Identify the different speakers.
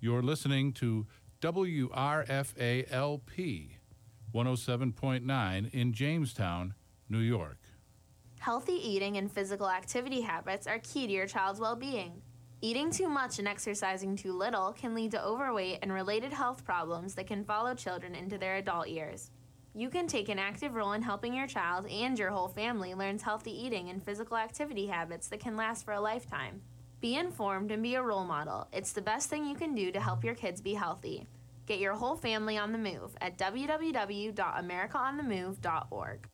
Speaker 1: You're listening to WRFA-LP 107.9 in Jamestown, New York.
Speaker 2: Healthy eating and physical activity habits are key to your child's well-being. Eating too much and exercising too little can lead to overweight and related health problems that can follow children into their adult years. You can take an active role in helping your child and your whole family learn healthy eating and physical activity habits that can last for a lifetime. Be informed and be a role model. It's the best thing you can do to help your kids be healthy. Get your whole family on the move at www.americaonthemove.org.